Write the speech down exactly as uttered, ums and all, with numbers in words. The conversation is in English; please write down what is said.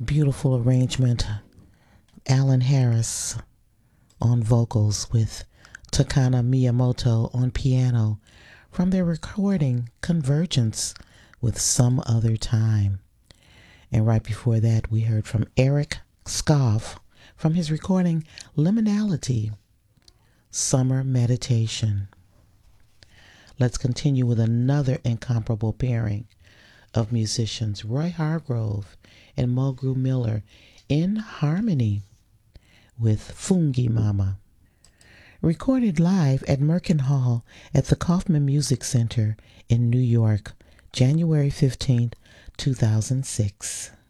Beautiful arrangement. Alan Harris on vocals with Takana Miyamoto on piano from their recording Convergence with Some Other Time. And right before that, we heard from Eric Scoff from his recording Liminality, Summer Meditation. Let's continue with another incomparable pairing of musicians, Roy Hargrove and Mulgrew Miller, in harmony with Fungi Mama. Recorded live at Merkin Hall at the Kaufman Music Center in New York, January fifteenth, two thousand six.